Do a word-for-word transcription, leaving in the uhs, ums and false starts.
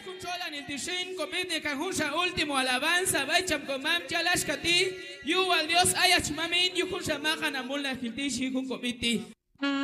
junchola ni tishin comete cajuncha último alabanza baicham comam chalash kati yu al Dios ayach mamin yu juncha majan amulna jintishi jun comiti